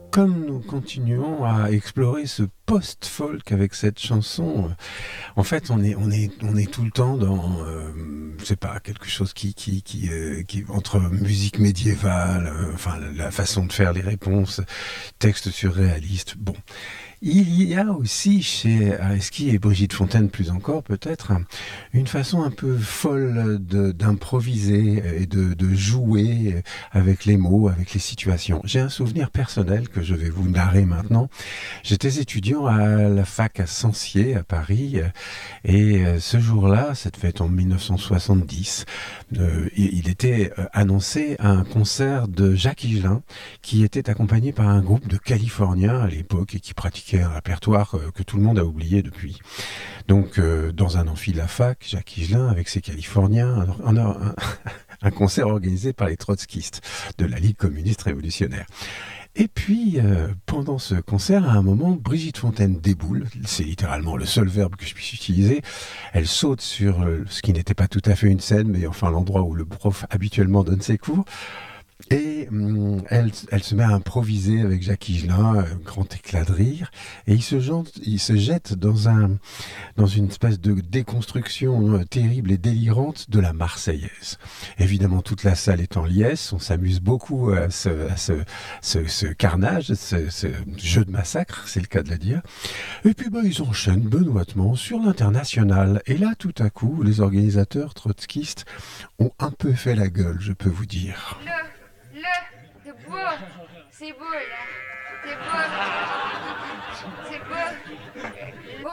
comme nous continuons à explorer ce post-folk avec cette chanson, en fait, on est tout le temps dans, je sais pas, quelque chose qui entre musique médiévale, enfin, la façon de faire les réponses, texte surréaliste. Bon. Il y a aussi chez Areski et Brigitte Fontaine plus encore peut-être une façon un peu folle d'improviser et de jouer avec les mots, avec les situations. J'ai un souvenir personnel que je vais vous narrer maintenant. J'étais étudiant à la fac à Censier à Paris et ce jour-là, ça devait être en 1970, il était annoncé un concert de Jacques Higelin qui était accompagné par un groupe de Californiens à l'époque et qui pratiquait un répertoire que tout le monde a oublié depuis. Donc, dans un amphi de la fac, Jacques Higelin, avec ses Californiens, un concert organisé par les trotskistes de la Ligue communiste révolutionnaire. Et puis, pendant ce concert, à un moment, Brigitte Fontaine déboule, c'est littéralement le seul verbe que je puisse utiliser, elle saute sur ce qui n'était pas tout à fait une scène, mais enfin l'endroit où le prof habituellement donne ses cours, et elle se met à improviser avec Jacques Higelin, un grand éclat de rire, et il se jette dans une espèce de déconstruction terrible et délirante de la Marseillaise. Évidemment, toute la salle est en liesse, on s'amuse beaucoup à ce carnage, ce jeu de massacre, c'est le cas de le dire. Et puis ils enchaînent benoîtement sur l'international, et là, tout à coup, les organisateurs trotskistes ont un peu fait la gueule, je peux vous dire. C'est beau, c'est beau là, c'est beau, c'est beau,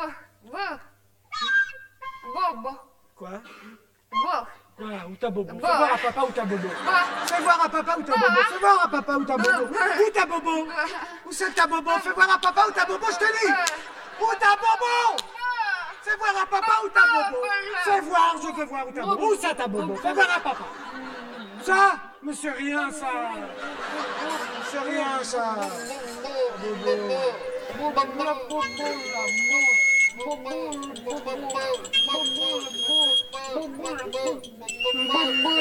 beau. Quoi? Beau. Quoi? Où ta bobo? Beau. Fais voir à papa où ta bobo. Fais voir à papa où ta bobo. Fais voir à papa où ta bobo. Où ta bobo? Où c'est que ta bobo? Fais voir à papa où ta bobo, je te dis. Où ta bobo? Fais voir à papa où ta bobo. Fais voir, je veux voir où ta bobo. Où ça ta bobo? Fais voir à papa. Ça? Mais c'est rien ça. C'est rien ça. Bobo.